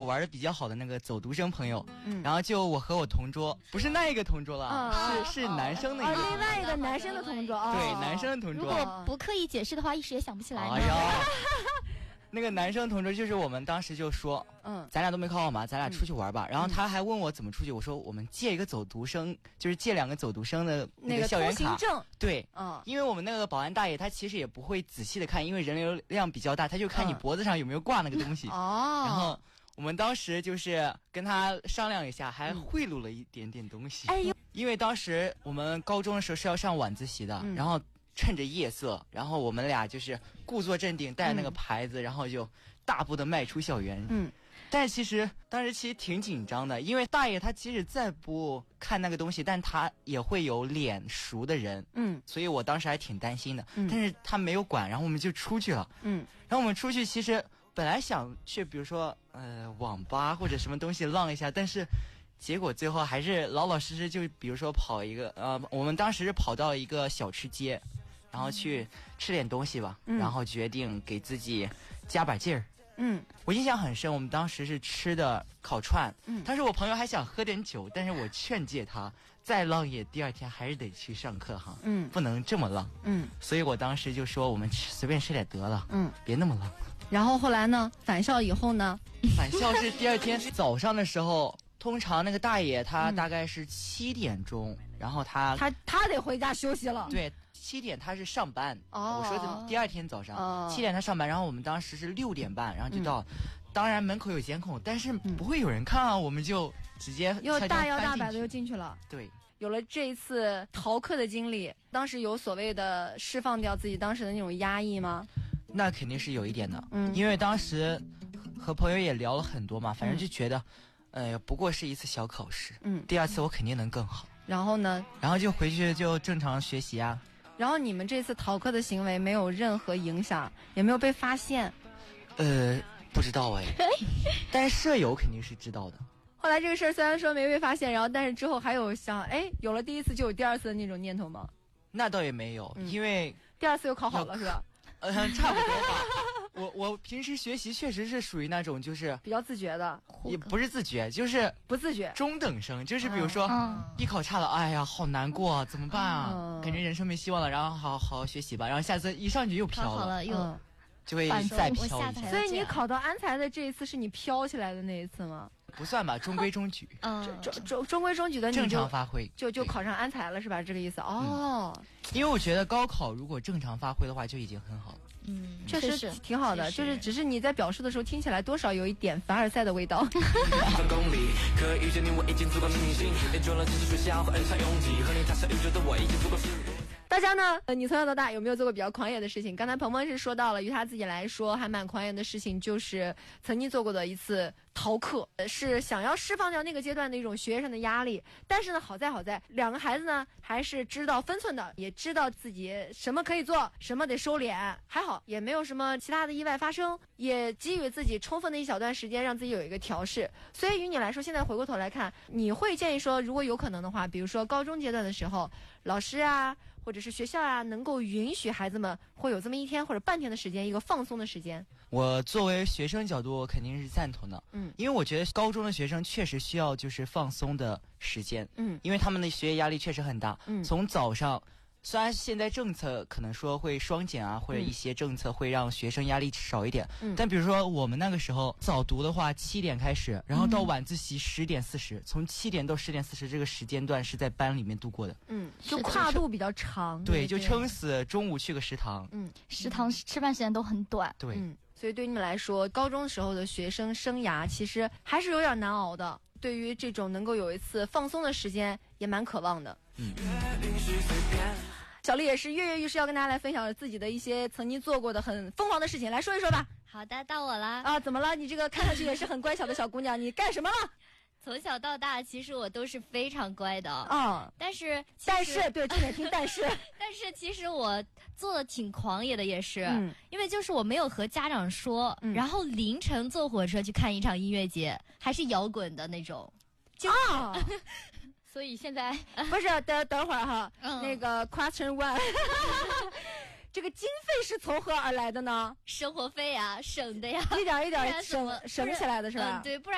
玩的比较好的那个走读生朋友，然后就我和我同桌，不是那一个同桌了，是男生的一个， 另外一个男生的同桌， 对，男生的同桌。 如果不刻意解释的话，一时也想不起来。 哎呀，那个男生同桌就是我们当时就说，咱俩都没考好嘛，咱俩出去玩吧。然后他还问我怎么出去，我说我们借一个走读生，就是借2个走读生的那个校园卡。 证。 对，因为我们那个保安大爷他其实也不会仔细的看，因为人流量比较大，他就看你脖子上有没有挂那个东西。然后我们当时就是跟他商量一下，还贿赂了一点点东西。哎呦，因为当时我们高中的时候是要上晚自习的，然后趁着夜色，然后我们俩就是故作镇定，带那个牌子，然后就大步的迈出校园。但是当时其实挺紧张的，因为大爷他即使再不看那个东西，但他也会有脸熟的人，所以我当时还挺担心的。但是他没有管，然后我们就出去了。然后我们出去其实本来想去，比如说网吧或者什么东西浪一下，但是结果最后还是老老实实，就比如说跑一个我们当时是跑到一个小吃街，然后去吃点东西吧，然后决定给自己加把劲儿。我印象很深，我们当时是吃的烤串，但是我朋友还想喝点酒，但是我劝诫他，再浪也第2天还是得去上课哈，不能这么浪，所以我当时就说我们随便吃点得了，别那么浪。 然后后来呢？返校以后呢？ 返校是第2天早上的时候，通常那个大爷他大概是7点钟，然后他得回家休息了。 对。7点他是上班，我说的第2天早上7点他上班，然后我们当时是6点半，然后就到，当然门口有监控，但是不会有人看啊，我们就直接又大摇大摆的又进去了。 对， 有了这一次逃课的经历，当时有所谓的释放掉自己当时的那种压抑吗？ 那肯定是有一点的，因为当时和朋友也聊了很多嘛，反正就觉得，不过是一次小考试，第2次我肯定能更好。 然后呢？ 然后就回去就正常学习啊。 然后你们这次逃课的行为没有任何影响，也没有被发现？ 不知道但是舍友肯定是知道的。 后来这个事儿虽然说没被发现，然后但是之后还有想，有了第1次就有第2次的那种念头吗？ 那倒也没有，因为第2次又考好了是吧？ 差不多吧。我平时学习确实是属于那种就是比较自觉的， 也不是自觉，就是不自觉， 中等生，就是比如说一考差了，哎呀好难过啊，怎么办啊？感觉人生没希望了，然后好好学习吧，然后下次一上去又飘了，就会再飘一下。 所以你考到安财的这一次是你飘起来的那一次吗？ 不算吧，中规中矩。 中规中矩的你正常发挥， 就考上安财了是吧？这个意思因为我觉得高考如果正常发挥的话就已经很好了。 确实挺好的，就是只是你在表述的时候听起来多少有一点凡尔赛的味道。可遇见你我已经足够清醒，练就了知识学校和恩差拥挤，和你踏上宇宙的我已经足够自如。大家呢？你从小到大有没有做过比较狂野的事情？刚才鹏鹏是说到了，于他自己来说还蛮狂野的事情，就是曾经做过的一次逃课，是想要释放掉那个阶段的一种学业上的压力。但是呢，好在2个孩子呢还是知道分寸的，也知道自己什么可以做，什么得收敛。还好，也没有什么其他的意外发生，也给予自己充分的一小段时间，让自己有一个调试。所以于你来说，现在回过头来看，你会建议说，如果有可能的话，比如说高中阶段的时候，老师啊，或者是学校啊，能够允许孩子们会有这么1天或者半天的时间，一个放松的时间。 我作为学生角度，我肯定是赞同的。因为我觉得高中的学生确实需要就是放松的时间。因为他们的学业压力确实很大。从早上，虽然现在政策可能说会双减啊，或者一些政策会让学生压力少一点，但比如说我们那个时候早读的话7点开始，然后到晚自习10点40，从7点到10点40这个时间段是在班里面度过的。 就跨度比较长。 对，就撑死中午去个食堂。 食堂吃饭时间都很短。 对。 所以对你们来说，高中时候的学生生涯其实还是有点难熬的。对于这种能够有一次放松的时间，也蛮渴望的。小丽也是跃跃欲试，要跟大家来分享自己的一些曾经做过的很疯狂的事情，来说一说吧。 好的，到我啦。 啊，怎么了？你这个看上去也是很乖巧的小姑娘，你干什么了？ 从小到大，其实我都是非常乖的但是对，重点听但是但是其实我做的挺狂野的，也是因为就是我没有和家长说，然后凌晨坐火车去看一场音乐节，还是摇滚的那种所以现在不是等会儿哈，那个 question one 这个经费是从何而来的呢？ 生活费啊，省的呀， 一点一点省起来的是吧？ 对，不然